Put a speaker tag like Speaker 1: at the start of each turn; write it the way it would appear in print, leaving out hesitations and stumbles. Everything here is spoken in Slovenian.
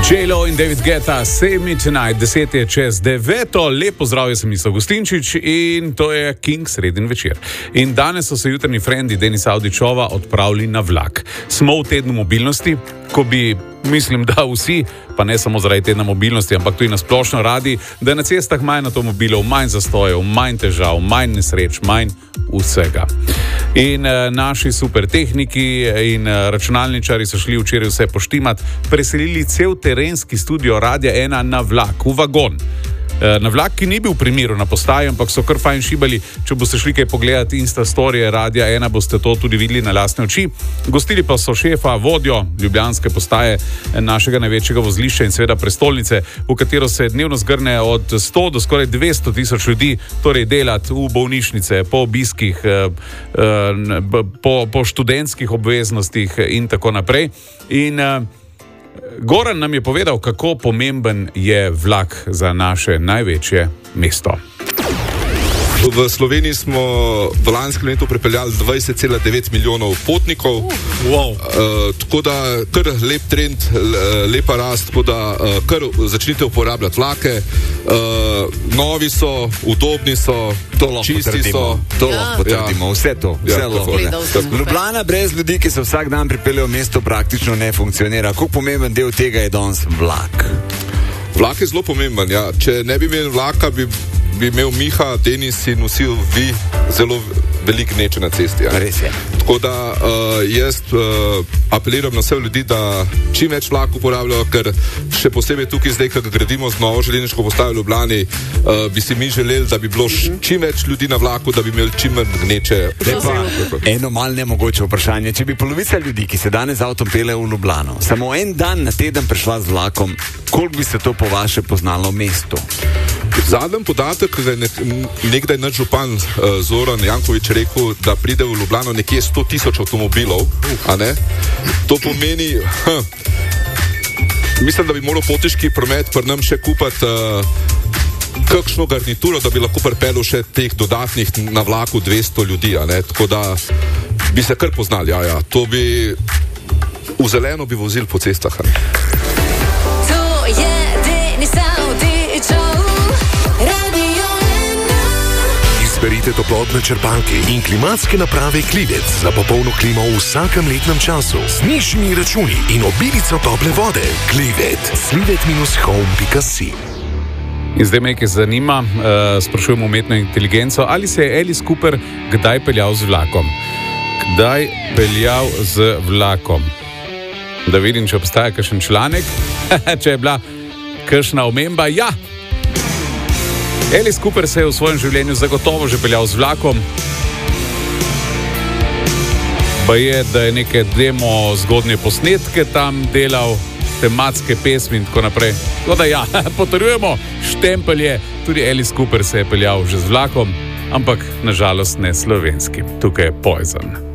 Speaker 1: J-Lo in David Guetta, Save Me Tonight, 10:09. Lepo zdrav, jaz sem Mislav Gostinčič in to je King sredin večer. In danes so se jutrni frendi Denisa Avdićova odpravili na vlak. Smo v tednu mobilnosti, ko bi, mislim, da vsi, pa ne samo zaradi tedna mobilnosti, ampak tudi na splošno radi, da je na cestah manj avtomobilov, manj zastojev, manj težav, manj nesreč, manj vsega. In naši super tehniki in računalničari so šli včeraj vse poštimat, preselili cel terenski studio Radia 1 na vlak, v vagon. Na vlak, ki ni bil v primeru na postaji, ampak so kar fajn šibali. Če boste šli kaj pogledati Insta storije Radia 1, boste to tudi videli na lastne oči. Gostili pa so šefa, vodjo ljubljanske postaje, našega največjega vozlišča in seveda prestolnice, v katero se dnevno zgrne od 100 do skoraj 200 tisoč ljudi, torej delati v bolnišnice, po obiskih, po študentskih obveznostih in tako naprej. In Goran nam je povedal, kako pomemben je vlak za naše največje mesto.
Speaker 2: V Sloveniji smo v lanskem letu pripeljali 20,9 milijonov potnikov.
Speaker 1: Wow.
Speaker 2: Tako da kar lep trend, lepa rast, tako da kar začnite uporabljati vlake. Novi so, udobni so, čisti so.
Speaker 3: To lahko potrdimo, vse to. Ljubljana brez ljudi, ki se vsak dan pripeljejo v mesto, praktično ne funkcionira. Kako pomemben del tega je danes vlak?
Speaker 2: Vlak je zelo pomemben, ja. Če ne bi imeli vlaka, bi imel Miha, Denis in vsi vi zelo veliko gneče na cesti. Ja.
Speaker 3: Res je.
Speaker 2: Tako da jaz apeliram na vse ljudi, da čim več vlak uporabljajo, ker še posebej tukaj zdaj, ko gradimo z novo železniško postajo v Ljubljani, bi si mi želeli, da bi bilo čim več ljudi na vlaku, da bi imeli čim manj gneče.
Speaker 3: Eno malo nemogoče vprašanje. Če bi polovica ljudi, ki se danes z avtom peljejo v Ljubljano, samo en dan na teden prišla z vlakom, koliko bi se to po vaše poznalo v mestu?
Speaker 2: Zadnji podatek, da je nekdaj naš župan Zoran Janković rekel, da pride v Ljubljano nekje 100 tisoč avtomobilov, a ne? To pomeni, mislim, da bi moral potniški promet pri nam še kupiti kakšno garnituro, da bi lahko pripeljal še teh dodatnih na vlaku 200 ljudi, a ne? Tako da bi se kar poznali, ja. To bi v zeleno bi vozili po cestah, a ne?
Speaker 4: To je Denisa Avdićov.
Speaker 5: Izberite toplotne črpalke in klimatske naprave Klivec za popolno klimo v vsakem letnem času z nižjimi računi in obilico tople vode. Klivec, slivet-home.si.
Speaker 1: In zdaj me nekaj zanima, sprašujemo umetno inteligenco, ali se je Alice Cooper kdaj peljal z vlakom? Kdaj peljal z vlakom? Da vidim, če obstaja kakšen članek, če je bila kakšna omemba, ja! Alice Cooper se je v svojem življenju zagotovo že peljal z vlakom. Pa je, da je neke demo zgodnje posnetke tam delal, tematske pesmi in tako naprej. Tako da ja, potrjujemo, štempelj je, tudi Alice Cooper se je peljal že z vlakom, ampak nažalost ne slovenskim. Tukaj je Poison.